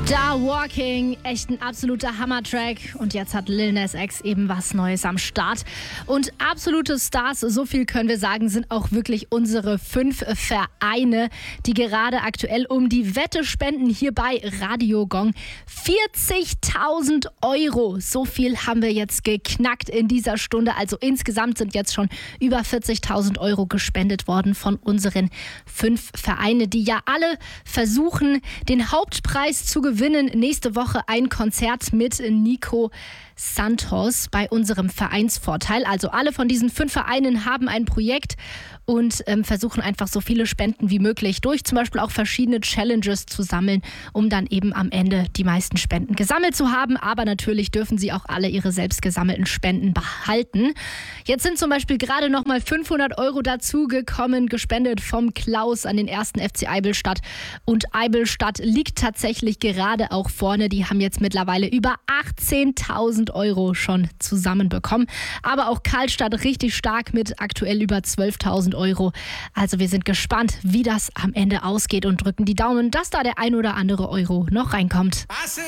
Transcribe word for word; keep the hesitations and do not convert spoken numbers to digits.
Da Walking, echt ein absoluter Hammer-Track. Und jetzt hat Lil Nas X eben was Neues am Start. Und absolute Stars, so viel können wir sagen, sind auch wirklich unsere fünf Vereine, die gerade aktuell um die Wette spenden hier bei Radio Gong. vierzigtausend Euro, so viel haben wir jetzt geknackt in dieser Stunde. Also insgesamt sind jetzt schon über vierzigtausend Euro gespendet worden von unseren fünf Vereine, die ja alle versuchen, den Hauptpreis zu gewinnen. Nächste Woche ein Konzert mit Nico Santos bei unserem Vereinsvorteil. Also alle von diesen fünf Vereinen haben ein Projekt und ähm, versuchen einfach so viele Spenden wie möglich durch zum Beispiel auch verschiedene Challenges zu sammeln, um dann eben am Ende die meisten Spenden gesammelt zu haben. Aber natürlich dürfen sie auch alle ihre selbst gesammelten Spenden behalten. Jetzt sind zum Beispiel gerade nochmal fünfhundert Euro dazugekommen, gespendet vom Klaus an den ersten F C Eibilstadt. Und Eibilstadt liegt tatsächlich gerade auch vorne. Die haben jetzt mittlerweile über achtzehntausend Euro schon zusammenbekommen. Aber auch Karlstadt richtig stark mit aktuell über zwölftausend Euro. Also wir sind gespannt, wie das am Ende ausgeht und drücken die Daumen, dass da der ein oder andere Euro noch reinkommt.